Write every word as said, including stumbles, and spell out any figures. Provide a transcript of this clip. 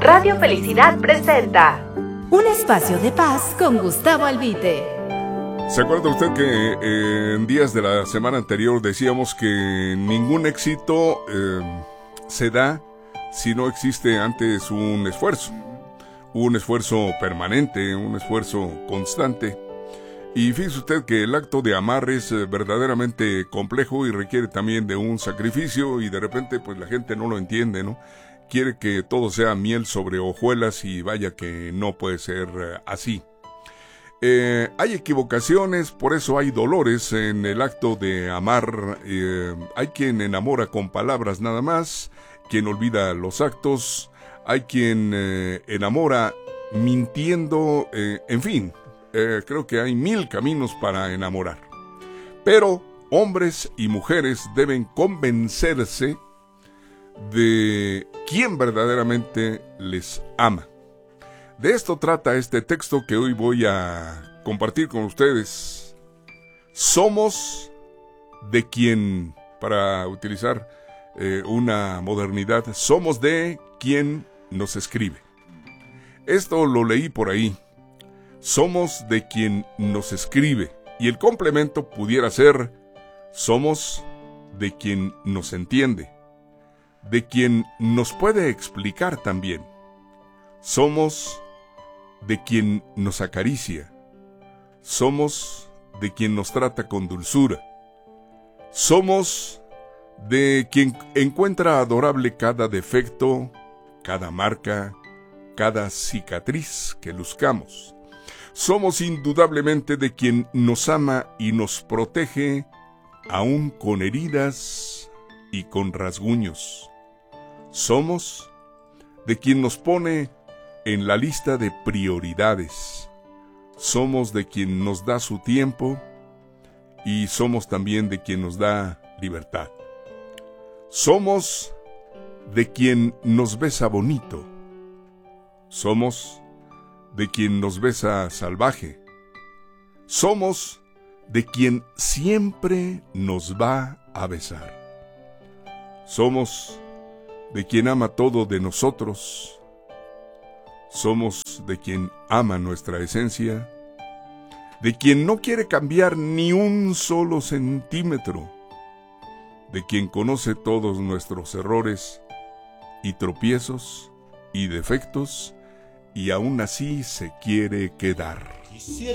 Radio Felicidad presenta Un espacio de paz con Gustavo Albite. ¿Se acuerda usted que eh, en días de la semana anterior decíamos que ningún éxito eh, se da si no existe antes un esfuerzo? Un esfuerzo permanente, un esfuerzo constante. Y fíjese usted que el acto de amar es eh, verdaderamente complejo y requiere también de un sacrificio, y de repente pues la gente no lo entiende, ¿no? Quiere que todo sea miel sobre hojuelas y vaya que no puede ser eh, así. Eh, hay equivocaciones, por eso hay dolores en el acto de amar. Eh, hay quien enamora con palabras nada más, quien olvida los actos, hay quien eh, enamora mintiendo, eh, en fin, eh, creo que hay mil caminos para enamorar. Pero hombres y mujeres deben convencerse de quién verdaderamente les ama. De esto trata este texto que hoy voy a compartir con ustedes. Somos de quien, para utilizar eh, una modernidad, somos de quien nos escribe. Esto lo leí por ahí. Somos de quien nos escribe. Y el complemento pudiera ser: somos de quien nos entiende, de quien nos puede explicar también. Somos de quien nos acaricia. Somos de quien nos trata con dulzura. Somos de quien encuentra adorable cada defecto, cada marca, cada cicatriz que luzcamos. Somos indudablemente de quien nos ama y nos protege, aun con heridas y con rasguños. Somos de quien nos pone en la lista de prioridades. Somos de quien nos da su tiempo y somos también de quien nos da libertad. Somos de quien nos besa bonito. Somos de quien nos besa salvaje. Somos de quien siempre nos va a besar. Somos de quien ama todo de nosotros. Somos de quien ama nuestra esencia, de quien no quiere cambiar ni un solo centímetro, de quien conoce todos nuestros errores y tropiezos y defectos, y aún así se quiere quedar. Quisiera